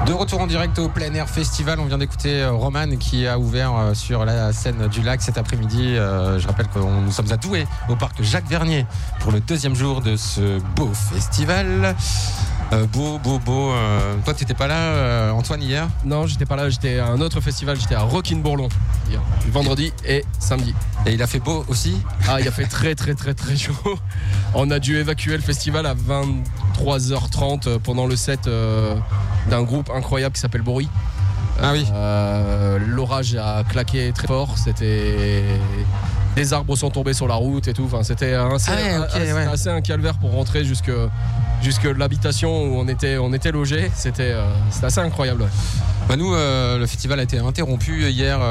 De retour en direct au Plein Air Festival, on vient d'écouter Roman qui a ouvert sur la scène du lac cet après-midi. Je rappelle que nous sommes à Douai, au parc Jacques Vernier, pour le deuxième jour de ce beau festival. Beau. Toi, t'étais pas là, Antoine, hier ? Non, j'étais pas là, j'étais à un autre festival, j'étais à Rockin' Bourlon, hier, vendredi et samedi. Et il a fait beau aussi ? Ah, il a fait très chaud. On a dû évacuer le festival à 23h30 pendant le set d'un groupe incroyable qui s'appelle Boris. Ah oui. L'orage a claqué très fort, des arbres sont tombés sur la route et tout. Enfin, c'était assez un calvaire pour rentrer jusque l'habitation où on était logé. C'était assez incroyable. Bah nous, le festival a été interrompu hier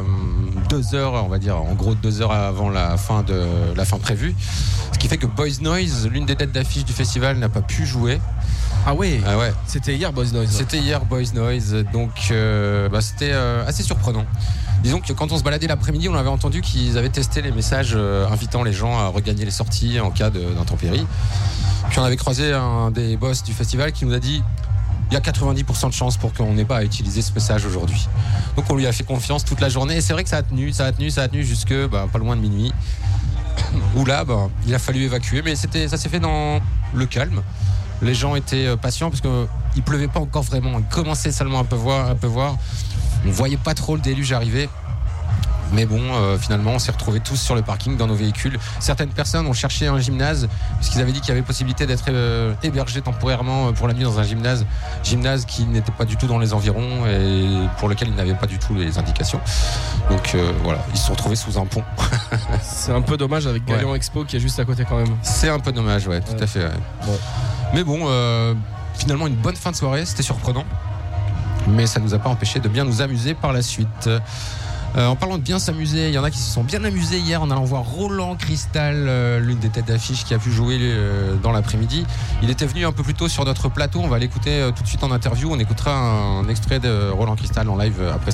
2 heures, on va dire, en gros 2 heures avant la fin prévue. Ce qui fait que Boys Noise, l'une des têtes d'affiche du festival, n'a pas pu jouer. Ah ouais, ouais. C'était hier Boys Noise. C'était hier Boys Noise, donc c'était assez surprenant. Disons que quand on se baladait l'après-midi, on avait entendu qu'ils avaient testé les messages invitant les gens à regagner les sorties en cas d'intempéries. Puis on avait croisé un des boss du festival qui nous a dit il y a 90% de chances pour qu'on n'ait pas à utiliser ce message aujourd'hui. Donc on lui a fait confiance toute la journée et c'est vrai que ça a tenu jusque pas loin de minuit. Où là, il a fallu évacuer, mais ça s'est fait dans le calme. Les gens étaient patients parce qu'il pleuvait pas encore vraiment. Il commençait seulement à pleuvoir. On voyait pas trop le déluge arriver. Mais bon, finalement, on s'est retrouvés tous sur le parking dans nos véhicules. Certaines personnes ont cherché un gymnase puisqu'ils avaient dit qu'il y avait possibilité d'être hébergés temporairement pour la nuit dans un gymnase qui n'était pas du tout dans les environs et pour lequel ils n'avaient pas du tout les indications. Donc voilà, ils se sont retrouvés sous un pont. C'est un peu dommage avec Galion Expo qui est juste à côté quand même. C'est un peu dommage, ouais, tout à fait. Ouais. Bon. Mais bon, finalement, une bonne fin de soirée, c'était surprenant. Mais ça ne nous a pas empêché de bien nous amuser par la suite. En parlant de bien s'amuser, il y en a qui se sont bien amusés hier en allant voir Roland Cristal, l'une des têtes d'affiche qui a pu jouer dans l'après-midi. Il était venu un peu plus tôt sur notre plateau, on va l'écouter tout de suite en interview. On écoutera un extrait de Roland Cristal en live après.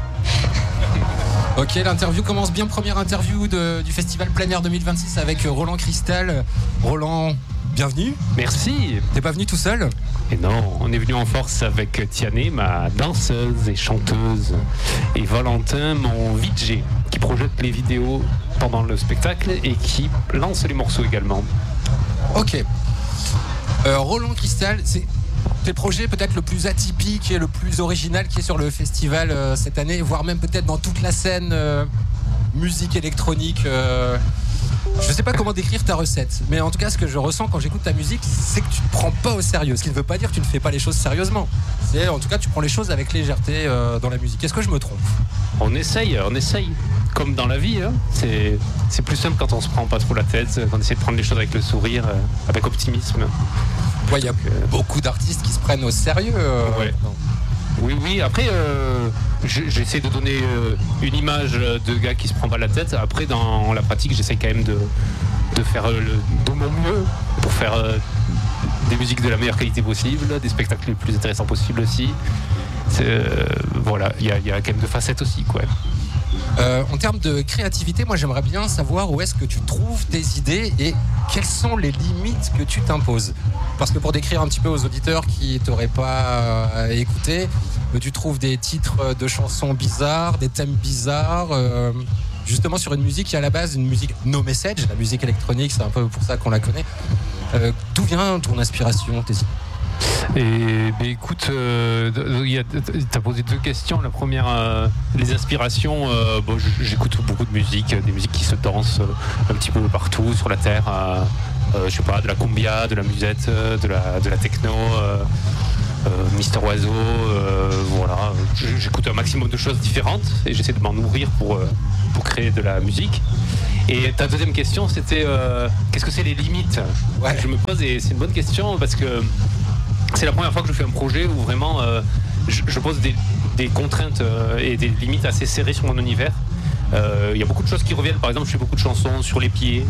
Ok, l'interview commence bien. Première interview du Festival Plein Air 2026 avec Roland Cristal. Roland, bienvenue. Merci. T'es pas venu tout seul ? Et non, on est venu en force avec Tiané, ma danseuse et chanteuse, et Valentin, mon VJ, qui projette les vidéos pendant le spectacle et qui lance les morceaux également. Ok. Roland Cristal, c'est le projet peut-être le plus atypique et le plus original qui est sur le festival cette année, voire même peut-être dans toute la scène musique électronique. Je sais pas comment décrire ta recette, mais en tout cas ce que je ressens quand j'écoute ta musique, c'est que tu te prends pas au sérieux, ce qui ne veut pas dire que tu ne fais pas les choses sérieusement. C'est en tout cas tu prends les choses avec légèreté dans la musique. Est-ce que je me trompe ? On essaye, comme dans la vie, hein. C'est plus simple quand on se prend pas trop la tête, quand on essaie de prendre les choses avec le sourire, avec optimisme. Ouais, il y a beaucoup d'artistes qui se prennent au sérieux. Ouais. Oui, après j'essaie de donner une image de gars qui se prend pas la tête. Après dans la pratique j'essaie quand même de faire de mon mieux pour faire des musiques de la meilleure qualité possible, des spectacles les plus intéressants possibles aussi. Voilà, il y a quand même 2 facettes aussi, quoi. En termes de créativité, moi j'aimerais bien savoir où est-ce que tu trouves tes idées et quelles sont les limites que tu t'imposes. Parce que pour décrire un petit peu aux auditeurs qui t'auraient pas écouté, tu trouves des titres de chansons bizarres, des thèmes bizarres, justement sur une musique qui est à la base une musique no message, la musique électronique, c'est un peu pour ça qu'on la connaît. D'où vient ton inspiration, tes idées ? Et écoute, t'as posé 2 questions. La première, les inspirations. J'écoute beaucoup de musique, des musiques qui se dansent un petit peu partout sur la terre. Je sais pas, de la cumbia, de la musette, de la techno, Mister Oiseau. Voilà, j'écoute un maximum de choses différentes et j'essaie de m'en nourrir pour créer de la musique. Et ta deuxième question, c'était qu'est-ce que c'est les limites ? Ouais. Je me pose, et c'est une bonne question parce que c'est la première fois que je fais un projet où vraiment je pose des contraintes et des limites assez serrées sur mon univers. Il y a beaucoup de choses qui reviennent. Par exemple, je fais beaucoup de chansons sur les pieds,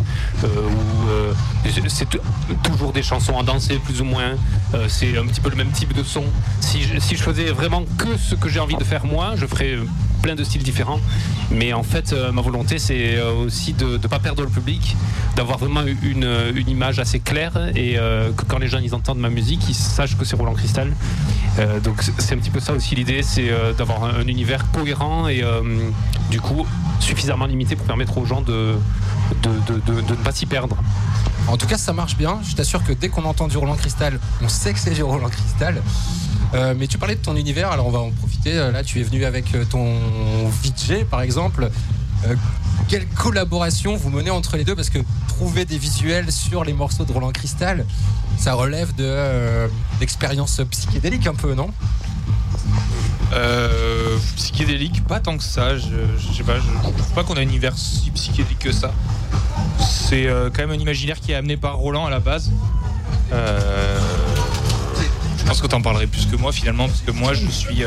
où c'est toujours des chansons à danser plus ou moins. C'est un petit peu le même type de son. Si je faisais vraiment que ce que j'ai envie de faire moi, je ferais plein de styles différents. Mais en fait, ma volonté, c'est aussi de ne pas perdre le public, d'avoir vraiment une image assez claire et que quand les gens ils entendent ma musique, ils sachent que c'est Roland Cristal. Donc c'est un petit peu ça aussi l'idée, c'est d'avoir un univers cohérent et du coup suffisamment limité pour permettre aux gens de ne pas s'y perdre. En tout cas, ça marche bien. Je t'assure que dès qu'on entend du Roland Cristal, on sait que c'est du Roland Cristal. Mais tu parlais de ton univers, alors on va en profiter. Là, tu es venu avec ton VJ, par exemple. Quelle collaboration vous menez entre les deux? Parce que trouver des visuels sur les morceaux de Roland Cristal, ça relève d'expériences psychédéliques un peu, non? Psychédélique, pas tant que ça. Je sais pas, je trouve pas qu'on a un univers si psychédélique que ça. C'est quand même un imaginaire qui est amené par Roland à la base. Je pense que t'en parlerais plus que moi finalement, parce que moi je suis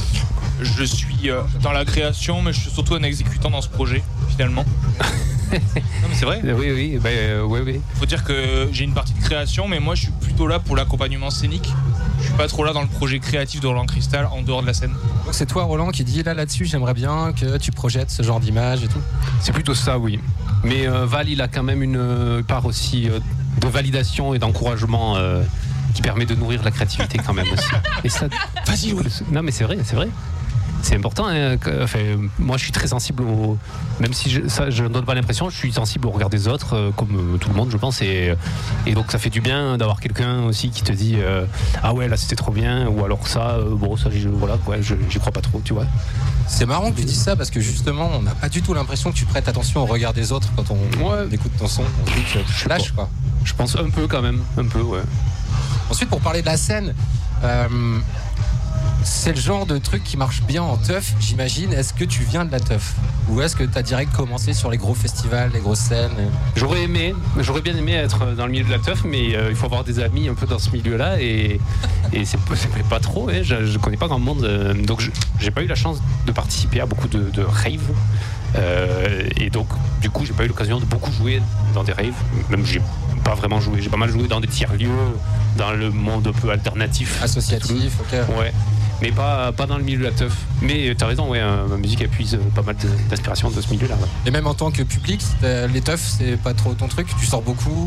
dans la création, mais je suis surtout un exécutant dans ce projet finalement. Non mais c'est vrai. Oui. Faut dire que j'ai une partie de création, mais moi je suis plutôt là pour l'accompagnement scénique. Je suis pas trop là dans le projet créatif de Roland Cristal en dehors de la scène. Donc c'est toi Roland qui dit là-dessus j'aimerais bien que tu projettes ce genre d'image et tout. C'est plutôt ça, oui. Mais Val il a quand même une part aussi de validation et d'encouragement qui permet de nourrir la créativité quand même aussi. Et ça, vas-y Louis. Non mais c'est vrai. C'est important. Hein, moi, je suis très sensible même si je ne donne pas l'impression, je suis sensible au regard des autres, comme tout le monde, je pense. Et donc, ça fait du bien d'avoir quelqu'un aussi qui te dit ah ouais, là, c'était trop bien, ou alors ça, voilà, quoi, j'y crois pas trop, tu vois. C'est marrant que tu dises ça parce que justement, on n'a pas du tout l'impression que tu prêtes attention au regard des autres quand on écoute ton son. On dit que tu lâches, quoi. Je pense un peu quand même, ouais. Ensuite, pour parler de la scène. C'est le genre de truc qui marche bien en teuf, j'imagine. Est-ce que tu viens de la teuf? Ou est-ce que tu as direct commencé sur les gros festivals, les grosses scènes? J'aurais bien aimé être dans le milieu de la teuf, mais il faut avoir des amis un peu dans ce milieu-là et c'est pas trop, hein. Je connais pas grand monde, donc j'ai pas eu la chance de participer à beaucoup de raves. Et donc du coup j'ai pas eu l'occasion de beaucoup jouer dans des raves, même j'ai pas vraiment joué, j'ai pas mal joué dans des tiers-lieux, dans le monde un peu alternatif, associatif, ok. Ouais. Mais pas dans le milieu de la teuf. Mais t'as raison, ouais, ma musique appuie pas mal d'inspiration de ce milieu-là. Ouais. Et même en tant que public, les teufs, c'est pas trop ton truc? Tu sors beaucoup?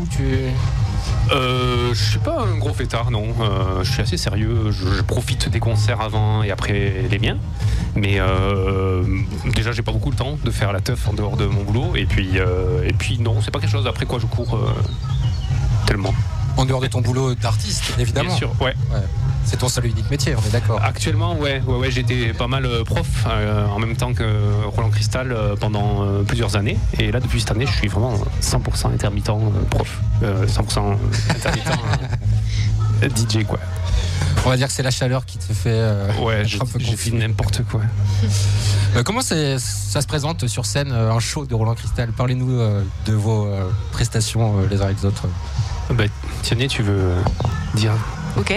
Je suis pas un gros fêtard, non. Je suis assez sérieux. Je profite des concerts avant et après les miens. Mais déjà, j'ai pas beaucoup le temps de faire la teuf en dehors de mon boulot. Et puis non, c'est pas quelque chose après quoi je cours tellement. En dehors de ton boulot d'artiste, évidemment. Bien sûr, ouais. C'est ton seul et unique métier, on est d'accord. Actuellement, ouais, j'étais pas mal prof en même temps que Roland Cristal pendant plusieurs années. Et là, depuis cette année, je suis vraiment 100% intermittent prof. 100% intermittent DJ, quoi. On va dire que c'est la chaleur qui te fait je fais n'importe quoi. Comment ça se présente sur scène, un show de Roland Cristal? Parlez-nous de vos prestations les uns avec les autres. Tiane, tu veux dire? Ok.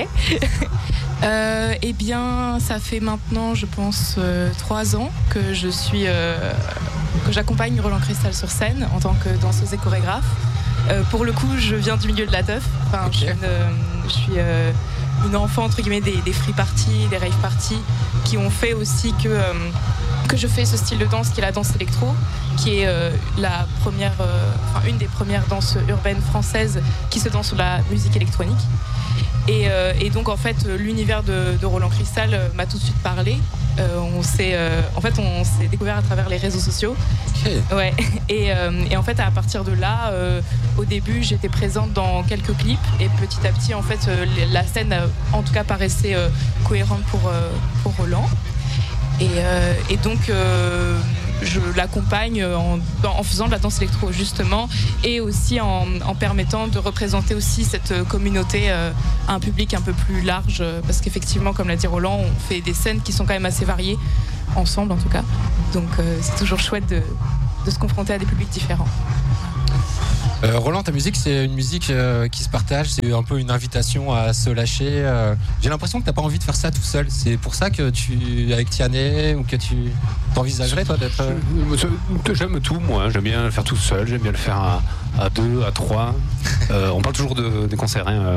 Eh bien, ça fait maintenant, je pense, 3 ans que que j'accompagne Roland Cristal sur scène en tant que danseuse et chorégraphe. Pour le coup, je viens du milieu de la teuf. Enfin, okay. Je suis une enfant entre guillemets des free parties, des rave parties, qui ont fait aussi que je fais ce style de danse qui est la danse électro, qui est une des premières danses urbaines françaises qui se danse sur la musique électronique. Et donc en fait l'univers de Roland Cristal m'a tout de suite parlé. On s'est découvert à travers les réseaux sociaux. Okay. Ouais. Et en fait à partir de là, au début j'étais présente dans quelques clips et petit à petit en fait la scène en tout cas paraissait cohérente pour Roland. Et donc je l'accompagne en faisant de la danse électro justement, et aussi en permettant de représenter aussi cette communauté à un public un peu plus large, parce qu'effectivement comme l'a dit Roland, on fait des scènes qui sont quand même assez variées ensemble en tout cas, donc c'est toujours chouette de se confronter à des publics différents. Roland, ta musique c'est une musique qui se partage, c'est un peu une invitation à se lâcher. J'ai l'impression que t'as pas envie de faire ça tout seul. C'est pour ça que tu avec Tiane, ou que tu t'envisagerais toi d'être. J'aime tout, moi. J'aime bien le faire tout seul. J'aime bien le faire à 2, à 3. On parle toujours des concerts. Hein,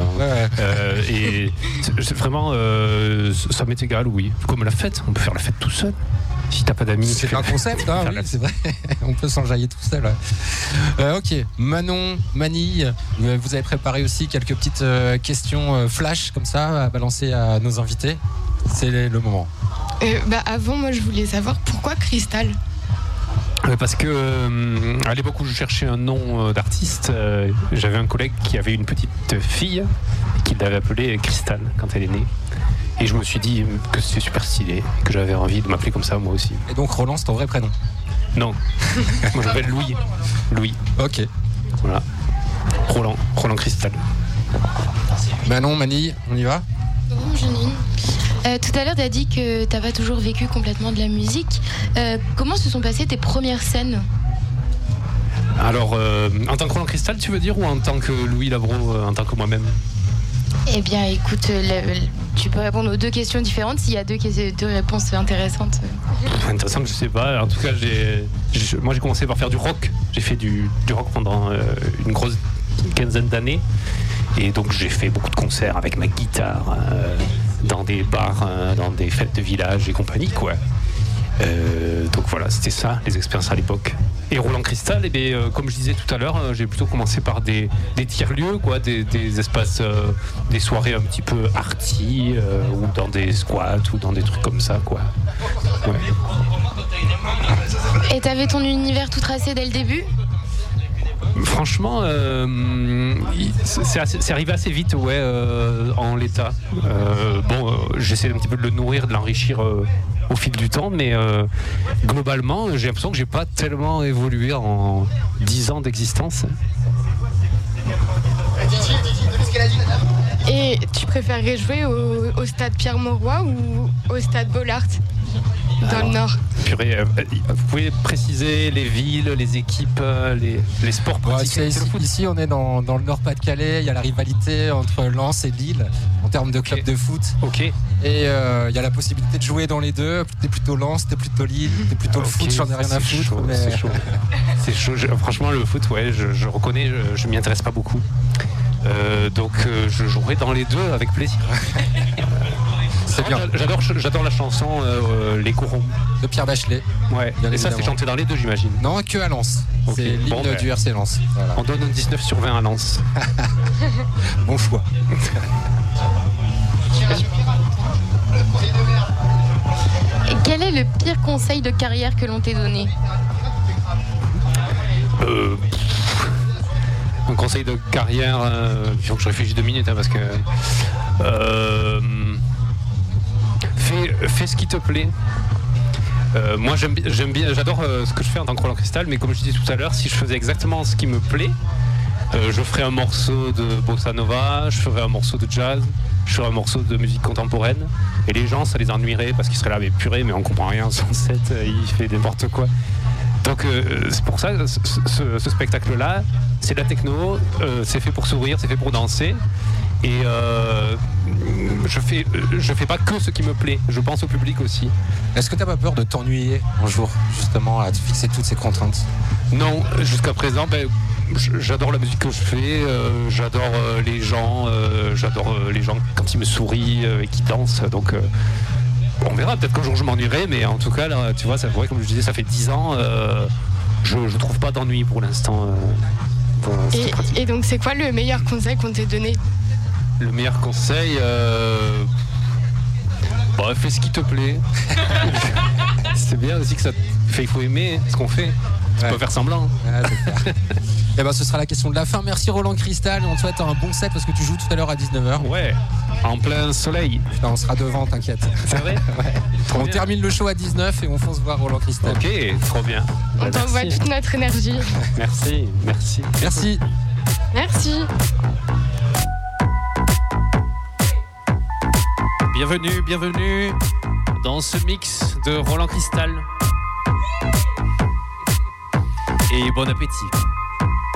et c'est vraiment, ça m'est égal, oui. Comme la fête, on peut faire la fête tout seul. Si t'as pas d'amis, c'est un concept, hein, oui, c'est vrai. On peut s'enjailler tout seul. Ok, Manon, Manille, vous avez préparé aussi quelques petites questions flash comme ça à balancer à nos invités. C'est le moment. Avant, moi, je voulais savoir pourquoi Cristal. Parce que à l'époque où je cherchais un nom d'artiste, j'avais un collègue qui avait une petite fille qui l'avait appelée Cristal quand elle est née. Et je me suis dit que c'était super stylé, que j'avais envie de m'appeler comme ça moi aussi. Et donc Roland, c'est ton vrai prénom? Non. Moi je m'appelle Louis. Louis. Ok. Voilà. Roland Cristal. Manon, Manille, on y va? Bonjour Janine. Tout à l'heure, tu as dit que tu n'as pas toujours vécu complètement de la musique. Comment se sont passées tes premières scènes? Alors, en tant que Roland Cristal, tu veux dire, ou en tant que Louis Labro, en tant que moi-même? Eh bien, écoute, tu peux répondre aux deux questions différentes s'il y a deux réponses intéressantes. Intéressant, je sais pas. En tout cas, moi j'ai commencé par faire du rock. J'ai fait du rock pendant une grosse quinzaine d'années. Et donc j'ai fait beaucoup de concerts avec ma guitare dans des bars, dans des fêtes de village et compagnie, quoi. Donc voilà, c'était ça, les expériences à l'époque. Et Roland Cristal, comme je disais tout à l'heure, j'ai plutôt commencé par des tiers-lieux, quoi, des espaces, des soirées un petit peu arty, ou dans des squats, ou dans des trucs comme ça, quoi. Ouais. Et t'avais ton univers tout tracé dès le début? Franchement, c'est arrivé assez vite, ouais, en l'état. J'essaie un petit peu de le nourrir, de l'enrichir au fil du temps, mais globalement, j'ai l'impression que j'ai pas tellement évolué en 10 ans d'existence. Et tu préférerais jouer au stade Pierre-Mauroy ou au stade Bollaert dans le Nord? Purée, vous pouvez préciser les villes, les équipes, les sports pratiqués? Ici, on est dans le Nord-Pas-de-Calais. Il y a la rivalité entre Lens et Lille en termes de club de foot. Ok. Et il y a la possibilité de jouer dans les deux. T'es plutôt Lens, t'es plutôt Lille, t'es plutôt le foot. J'en ai rien à foutre. Chaud, mais... C'est chaud. C'est chaud. Franchement, le foot, ouais, je reconnais, je m'y intéresse pas beaucoup. Donc, je jouerai dans les deux avec plaisir. C'est bien. J'adore la chanson Les Corons de Pierre Bachelet. Ouais. Et ça, c'est chanté dans les deux, j'imagine. Non, que à Lens. Okay. C'est l'hymne du RC Lens. Voilà. On donne un 19 sur 20 à Lens. Bon choix. Et quel est le pire conseil de carrière que l'on t'ait donné? Un conseil de carrière, il faut que je réfléchisse 2 minutes, hein, parce que fais ce qui te plaît. Moi j'aime bien, j'adore ce que je fais en tant que Roland Cristal, mais comme je disais tout à l'heure, si je faisais exactement ce qui me plaît, je ferais un morceau de bossa nova, je ferais un morceau de jazz, je ferais un morceau de musique contemporaine, et les gens ça les ennuierait parce qu'ils seraient là, mais purée, mais on comprend rien, son set, il fait n'importe quoi. Donc c'est pour ça que ce spectacle-là, c'est de la techno, c'est fait pour sourire, c'est fait pour danser. Et je fais pas que ce qui me plaît, je pense au public aussi. Est-ce que t'as pas peur de t'ennuyer un jour, justement, à te fixer toutes ces contraintes? Non, jusqu'à présent, j'adore la musique que je fais, j'adore les gens quand ils me sourient et qu'ils dansent, donc on verra, peut-être qu'un jour je m'ennuierai, mais en tout cas, là, tu vois, ça, ouais, comme je disais, ça fait 10 ans, je trouve pas d'ennui pour l'instant. Et donc, c'est quoi le meilleur conseil qu'on t'ait donné? Le meilleur conseil, fais ce qui te plaît. C'est bien aussi que il faut aimer ce qu'on fait. Tu peux faire semblant. Et ce sera la question de la fin. Merci Roland Cristal. On te souhaite un bon set parce que tu joues tout à l'heure à 19h. Ouais, en plein soleil. Putain, on sera devant, t'inquiète. C'est vrai? Ouais. On termine le show à 19 et on fonce voir Roland Cristal. Ok, trop bien. On t'envoie toute notre énergie. Merci. Merci. Bienvenue dans ce mix de Roland Cristal. Et bon appétit.